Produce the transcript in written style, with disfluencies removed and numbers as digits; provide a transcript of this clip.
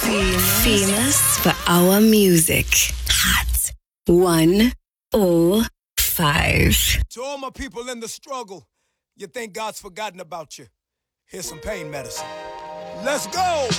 Famous for our music. Hot 105. To all my people in the struggle, you think God's forgotten about you. Here's some pain medicine. Let's go!